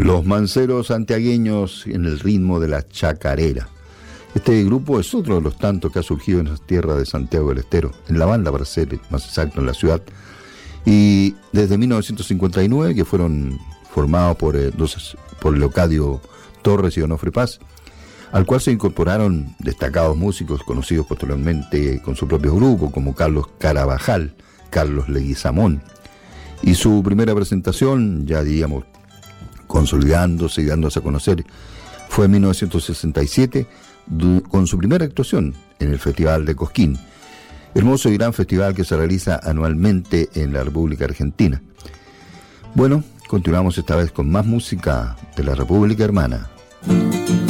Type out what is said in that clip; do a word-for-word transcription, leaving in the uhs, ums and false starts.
Los Manceros santiagueños en el ritmo de la chacarera. Este grupo es otro de los tantos que ha surgido en las tierras de Santiago del Estero, en la banda para ser más exacto, en la ciudad. Y desde mil novecientos cincuenta y nueve, que fueron formados por, eh, dos, por Leocadio Torres y Onofre Paz, al cual se incorporaron destacados músicos conocidos posteriormente con su propio grupo, como Carlos Carabajal, Carlos Leguizamón. Y su primera presentación, ya diríamos, consolidándose y dándose a conocer, fue en mil novecientos sesenta y siete, con su primera actuación en el Festival de Cosquín, hermoso y gran festival que se realiza anualmente en la República Argentina. Bueno, continuamos esta vez con más música de la República Hermana.